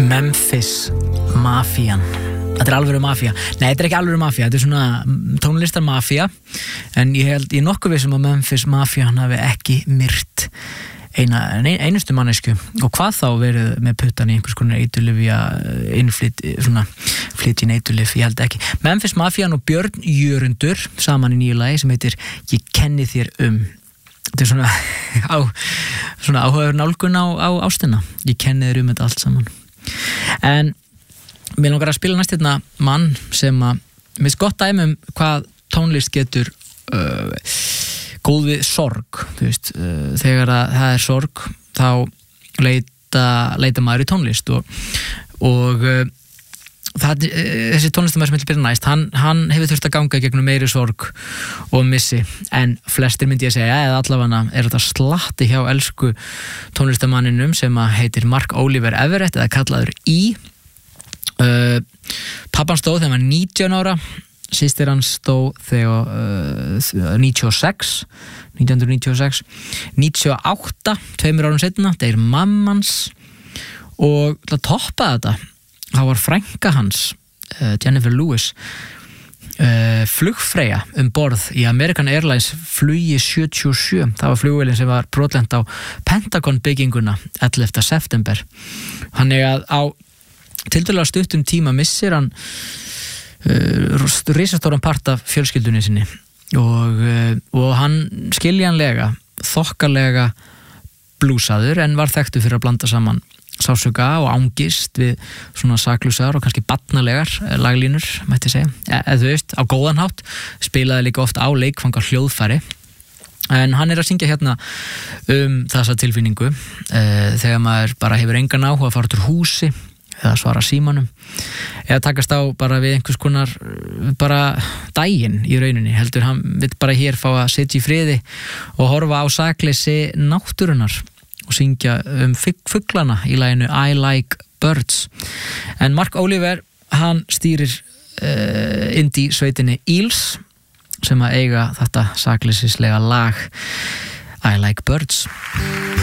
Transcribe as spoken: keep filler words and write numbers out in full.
Memphis Mafían. Þetta er alvöru mafía. Nei, þetta er ekki alvöru mafía, þetta er svona tónlistar mafía, en ég held, ég er nokkuð vissum að Memphis Mafían hafi ekki myrt eina, einustu mannesku, og hvað þá verið með puttan í einhvers konar eiturlyfja innflyt, svona flyt í eiturlyf, ég held ekki. Memphis Mafían og Björn Jörundur saman í nýju lagi sem heitir Ég kenni þér um. Þetta er svona, á, svona áhugaður nálgun á, á ástina. Ég kenni þér um þetta allt saman. En mér langar að spila næst hérna mann sem að mér finnst gott dæmi um hvað tónlist getur uh, góð við sorg, þú veist, uh, þegar að það er sorg þá leita, leita maður í tónlist og, og uh, það, þessi tónlistamæður sem ég vil byrja næst, hann, hann hefur þurft að ganga gegnum meiri sorg og missi en flestir myndi ég segja, eða allavega er þetta slatti hjá elsku tónlistamanninum sem að heitir Mark Oliver Everett eða kallaður í Uh, pappan stóð þegar hann var nítján ára, systir hans stóð þegar uh, níutíu og sex nítján hundruð níutíu og sex níutíu og átta, tveimur árum seinna deyr mammans og til að toppa þetta þá var frænka hans uh, Jennifer Lewis uh, flugfreyja um borð í American Airlines flugi sjötíu og sjö, það var flugvélin sem var brotlent á Pentagon bygginguna ellefta september. Hann er að á tiltölulega stuttum tíma missir hann uh, risastóran part af fjölskyldunni sinni og, uh, og hann skiljanlega þokkalega blúsaður en var þekktur fyrir að blanda saman sársauka og angist við svona saklusar og kannski barnalegar laglínur, mætti segja, eða þú veist, á góðan hátt, spilaði líka oft á leikfanga hljóðfæri. En hann er að syngja hérna um þessa tilfinningu uh, þegar maður bara hefur engan áhuga að fara út úr húsi eða svara símanum eða takast á bara við einhvers konar bara daginn í rauninni, heldur hann vill bara hér fá að sitja í friði og horfa á sakleysi náttúrunnar og syngja um fuglana í laginu I Like Birds. En Mark Oliver hann stýrir uh, indie sveitinni Eels sem að eiga þetta sakleysislega lag I Like Birds.